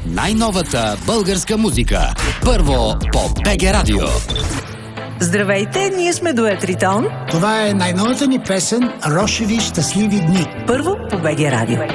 най-новата българска музика. Първо по БГ Радио. Здравейте, ние сме Дует Ритон. Това е най-новата ни песен "Рошеви щастливи дни". Първо по БГ Радио.